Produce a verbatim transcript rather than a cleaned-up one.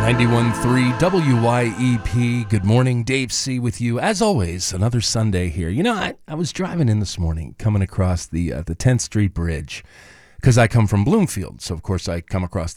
ninety-one point three W Y E P. Good morning, Dave C. with you. As always, another Sunday here. You know, I, I was driving in this morning, coming across the uh, the tenth Street Bridge, because I come from Bloomfield. So, of course, I come across